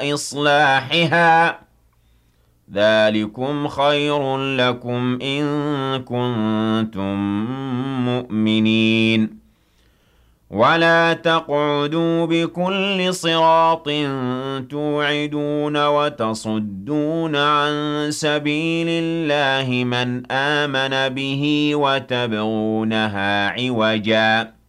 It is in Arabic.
إصلاحها ذلكم خير لكم إن كنتم مؤمنين ولا تقعدوا بكل صراط توعدون وتصدون عن سبيل الله من آمن به وتبغونها عوجا